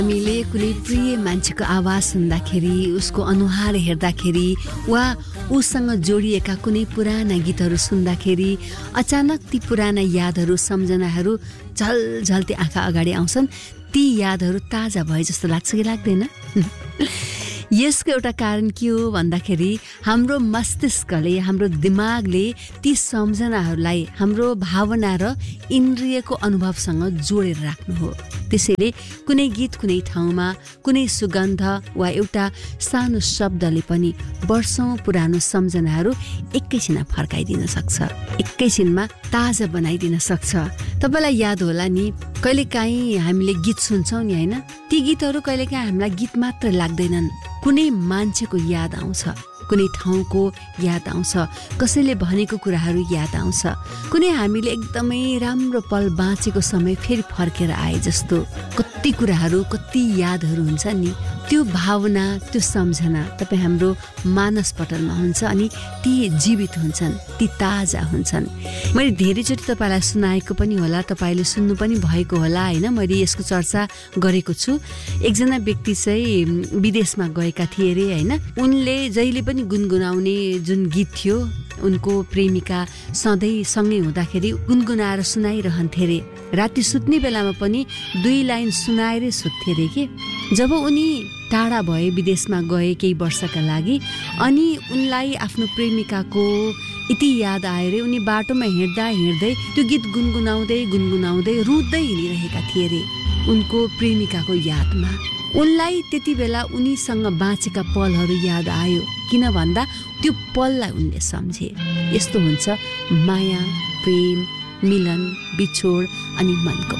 हामीले कुनै प्रिय मान्छेको आवाज सुन्दाखेरि उसको अनुहार हेर्दाखेरि वा उसँग जोडिएका कुनै पुराना गीतहरू सुन्दाखेरि अचानक ती पुराना यादहरू सम्झनाहरू झलझल्ती आँखा अगाडि आउँछन्। ती यादहरू ताजा भए जस्तो लाग्छ कि लाग्दैन? यसको एउटा कारण के हो भन्दाखेरि हाम्रो मस्तिष्कले हाम्रो दिमागले ती सम्झनाहरूलाई हाम्रो भावना र इन्द्रियको अनुभवसँग जोडेर राख्नु हो। त्यसैले कुनै गीत कुनै ठाउँमा कुनै सुगन्ध वा एउटा सानो शब्दले पनि वर्षौं पुरानो सम्झनाहरू एकैछिनमा फर्काइदिन सक्छ, एकैछिनमा ताजा बनाइदिन सक्छ। तपाईलाई याद होला नि, कहिलेकाहीँ हामीले गीत सुन्छौँ नि, होइन? ती गीतहरू कहिलेकाहीँ हामीलाई गीत मात्र लाग्दैनन्, कुनै मान्छेको याद आउँछ, कुनै ठाउँको याद आउँछ, कसैले भनेको कुराहरू याद आउँछ, कुनै हामीले एकदमै राम्रो पल बाँचेको समय फेरि फर्केर आए जस्तो कति कुराहरू, कति यादहरू हुन्छ नि। त्यो भावना, त्यो सम्झना तपाईँ हाम्रो मानसपटलमा हुन्छ अनि ती जीवित हुन्छन्, ती ताजा हुन्छन्। मैले धेरैचोटि तपाईँलाई सुनाएको पनि होला, तपाईँले सुन्नु पनि भएको होला, होइन? मैले यसको चर्चा गरेको छु। एकजना व्यक्ति चाहिँ विदेशमा गएका थिए अरे, होइन? उनले जहिले पनि गुनगुनाउने जुन गीत थियो, उनको प्रेमिका सधैँ सँगै हुँदाखेरि गुनगुनाएर सुनाइरहन्थे अरे। राति सुत्ने बेलामा पनि 2 लाइन सुनाएरै सुत्थे अरे के। जब उनी टाढा भए, विदेशमा गए केही वर्षका लागि, अनि उनलाई आफ्नो प्रेमिकाको यति याद आयो रे, उनी बाटोमा हिँड्दा हिँड्दै त्यो गीत गुनगुनाउँदै गुनगुनाउँदै रुँदै हिँडिरहेका थिए रे उनको प्रेमिकाको यादमा। उनलाई त्यति बेला उनीसँग बाँचेका पलहरू याद आयो, किन भन्दा त्यो पललाई उनले सम्झे। यस्तो हुन्छ माया, प्रेम, मिलन, बिछोड अनि मनको